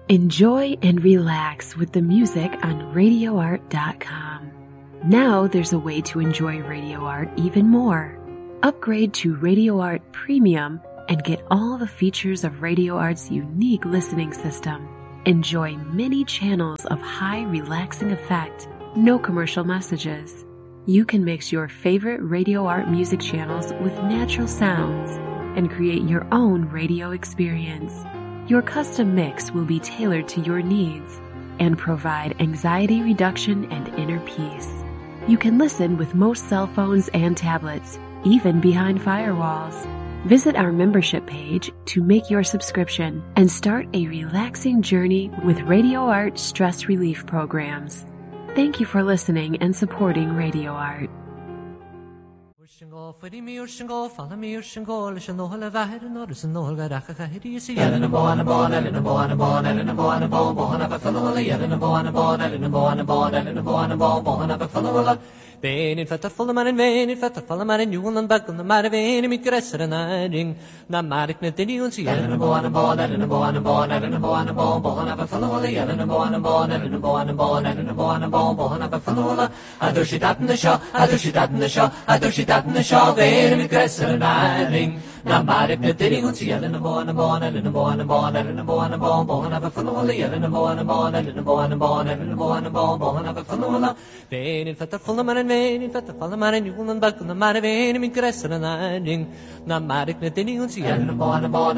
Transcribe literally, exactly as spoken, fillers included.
Enjoy and relax with the music on radio art dot com. Now there's a way to enjoy Radio Art even more. Upgrade to Radio Art Premium and get all the features of Radio Art's unique listening system. Enjoy many channels of high relaxing effect, no commercial messages. You can mix your favorite Radio Art music channels with natural sounds and create your own radio experience. Your custom mix will be tailored to your needs and provide anxiety reduction and inner peace. You can listen with most cell phones and tablets, even behind firewalls. Visit our membership page to make your subscription and start a relaxing journey with Radio Art stress relief programs. Thank you for listening and supporting Radio Art. Venin fetta fulla mannen, venin fetta fulla mannen, julen backen de mare venin mit gressere naring. Na marik net in uns jellen en boan en boan en en boan en boan en en boan en boan boan af fulla wala jellen en boan en boan en en boan en boan en en boan en boan boan af fulla wala. Adu shitat in de sha, adu shitat in de sha, adu shitat in de sha, venin mit gressere naring. Na marik net in uns jellen en boan en boan en en boan en boan en en boan en boan boan af fulla wala jellen en boan en boan en en boan en boan en en boan en boan boan af fulla wala. Venin fetta fulla mannen venin fetta fulla mannen, julen backen de mare venin mit gressere naring. Na marik net in uns jellen en boan en boan